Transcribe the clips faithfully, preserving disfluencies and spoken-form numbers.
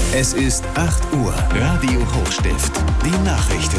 Es ist acht Uhr. Radio Hochstift. Die Nachrichten.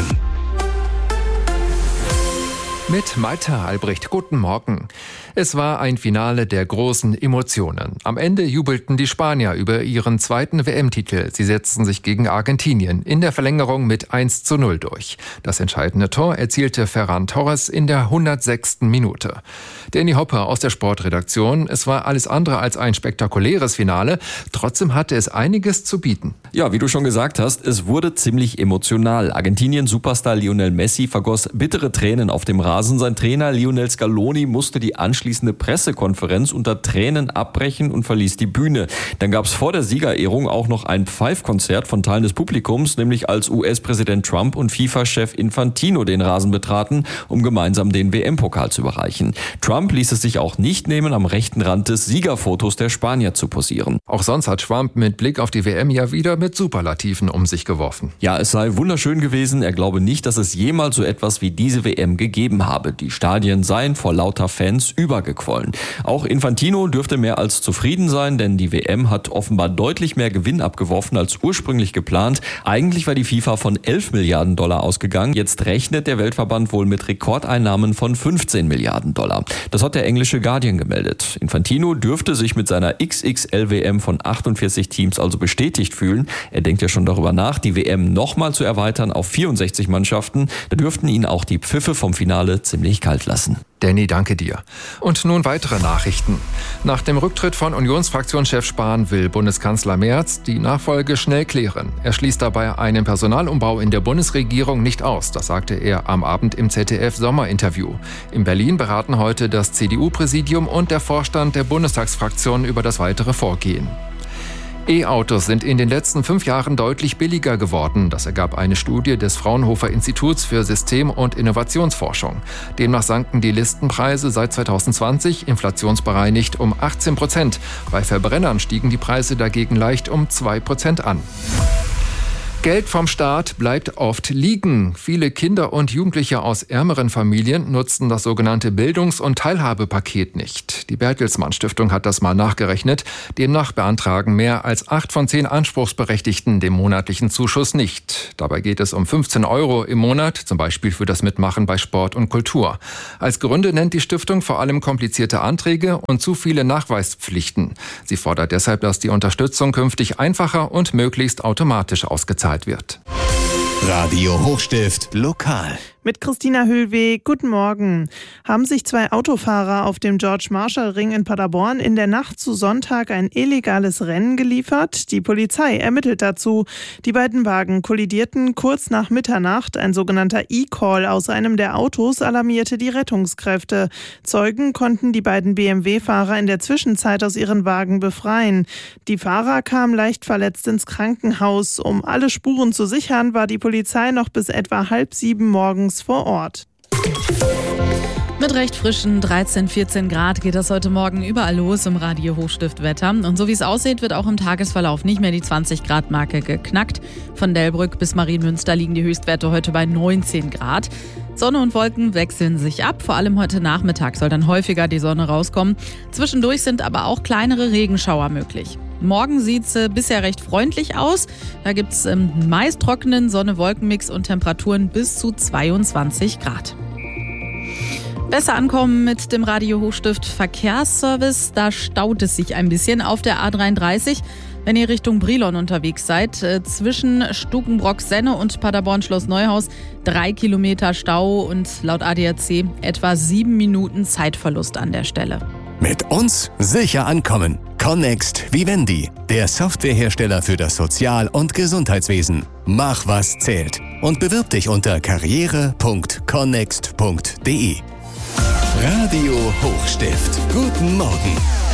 Mit Malte Albrecht. Guten Morgen. Es war ein Finale der großen Emotionen. Am Ende jubelten die Spanier über ihren zweiten W M-Titel. Sie setzten sich gegen Argentinien in der Verlängerung mit eins zu null durch. Das entscheidende Tor erzielte Ferran Torres in der hundertsechsten Minute. Danny Hopper aus der Sportredaktion. Es war alles andere als ein spektakuläres Finale. Trotzdem hatte es einiges zu bieten. Ja, wie du schon gesagt hast, es wurde ziemlich emotional. Argentinien-Superstar Lionel Messi vergoss bittere Tränen auf dem Rasen. Sein Trainer Lionel Scaloni musste die anschließende Pressekonferenz unter Tränen abbrechen und verließ die Bühne. Dann gab es vor der Siegerehrung auch noch ein Pfeifkonzert von Teilen des Publikums, nämlich als U S-Präsident Trump und FIFA-Chef Infantino den Rasen betraten, um gemeinsam den W M-Pokal zu überreichen. Trump ließ es sich auch nicht nehmen, am rechten Rand des Siegerfotos der Spanier zu posieren. Auch sonst hat Trump mit Blick auf die W M ja wieder mit Superlativen um sich geworfen. Ja, es sei wunderschön gewesen. Er glaube nicht, dass es jemals so etwas wie diese W M gegeben habe. Die Stadien seien vor lauter Fans übergequollen. Auch Infantino dürfte mehr als zufrieden sein, denn die W M hat offenbar deutlich mehr Gewinn abgeworfen als ursprünglich geplant. Eigentlich war die FIFA von elf Milliarden Dollar ausgegangen. Jetzt rechnet der Weltverband wohl mit Rekordeinnahmen von fünfzehn Milliarden Dollar. Das hat der englische Guardian gemeldet. Infantino dürfte sich mit seiner X X L W M von achtundvierzig Teams also bestätigt fühlen. Er denkt ja schon darüber nach, die W M nochmal zu erweitern auf vierundsechzig Mannschaften. Da dürften ihn auch die Pfiffe vom Finale ziemlich kalt lassen. Danny, danke dir. Und nun weitere Nachrichten. Nach dem Rücktritt von Unionsfraktionschef Spahn will Bundeskanzler Merz die Nachfolge schnell klären. Er schließt dabei einen Personalumbau in der Bundesregierung nicht aus. Das sagte er am Abend im Z D F-Sommerinterview. In Berlin beraten heute das C D U-Präsidium und der Vorstand der Bundestagsfraktion über das weitere Vorgehen. E-Autos sind in den letzten fünf Jahren deutlich billiger geworden. Das ergab eine Studie des Fraunhofer Instituts für System- und Innovationsforschung. Demnach sanken die Listenpreise seit zweitausendzwanzig inflationsbereinigt um achtzehn Prozent. Bei Verbrennern stiegen die Preise dagegen leicht um zwei Prozent an. Geld vom Staat bleibt oft liegen. Viele Kinder und Jugendliche aus ärmeren Familien nutzen das sogenannte Bildungs- und Teilhabepaket nicht. Die Bertelsmann Stiftung hat das mal nachgerechnet. Demnach beantragen mehr als acht von zehn Anspruchsberechtigten den monatlichen Zuschuss nicht. Dabei geht es um fünfzehn Euro im Monat, zum Beispiel für das Mitmachen bei Sport und Kultur. Als Gründe nennt die Stiftung vor allem komplizierte Anträge und zu viele Nachweispflichten. Sie fordert deshalb, dass die Unterstützung künftig einfacher und möglichst automatisch ausgezahlt wird. Radio Hochstift lokal. Mit Christina Höhlweg, guten Morgen. Haben sich zwei Autofahrer auf dem George-Marshall-Ring in Paderborn in der Nacht zu Sonntag ein illegales Rennen geliefert? Die Polizei ermittelt dazu. Die beiden Wagen kollidierten kurz nach Mitternacht. Ein sogenannter E-Call aus einem der Autos alarmierte die Rettungskräfte. Zeugen konnten die beiden B M W-Fahrer in der Zwischenzeit aus ihren Wagen befreien. Die Fahrer kamen leicht verletzt ins Krankenhaus. Um alle Spuren zu sichern, war die Polizei noch bis etwa halb sieben morgens vor Ort. Mit recht frischen dreizehn, vierzehn Grad geht das heute Morgen überall los im Radio Hochstift Wetter. Und so wie es aussieht, wird auch im Tagesverlauf nicht mehr die zwanzig Grad Marke geknackt. Von Delbrück bis Marienmünster liegen die Höchstwerte heute bei neunzehn Grad. Sonne und Wolken wechseln sich ab. Vor allem heute Nachmittag soll dann häufiger die Sonne rauskommen. Zwischendurch sind aber auch kleinere Regenschauer möglich. Morgen sieht es äh, bisher recht freundlich aus. Da gibt es ähm, meist trockenen Sonne-Wolken-Mix und Temperaturen bis zu zweiundzwanzig Grad. Besser ankommen mit dem Radio Hochstift Verkehrsservice. Da staut es sich ein bisschen auf der A dreiunddreißig. Wenn ihr Richtung Brilon unterwegs seid, äh, zwischen Stukenbrock-Senne und Paderborn-Schloss-Neuhaus drei Kilometer Stau und laut A D A C etwa sieben Minuten Zeitverlust an der Stelle. Mit uns sicher ankommen. Connext Vivendi, der Softwarehersteller für das Sozial- und Gesundheitswesen. Mach, was zählt. Und bewirb dich unter karriere punkt connext punkt de. Radio Hochstift. Guten Morgen.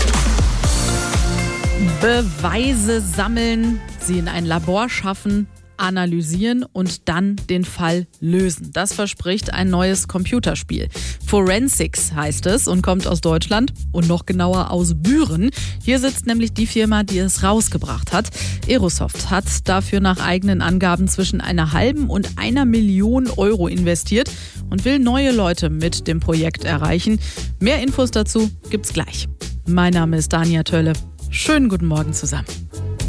Beweise sammeln, sie in ein Labor schaffen, analysieren und dann den Fall lösen. Das verspricht ein neues Computerspiel. Forensics heißt es und kommt aus Deutschland und noch genauer aus Büren. Hier sitzt nämlich die Firma, die es rausgebracht hat. Aerosoft hat dafür nach eigenen Angaben zwischen einer halben und einer Million Euro investiert und will neue Leute mit dem Projekt erreichen. Mehr Infos dazu gibt's gleich. Mein Name ist Dania Tölle. Schönen guten Morgen zusammen.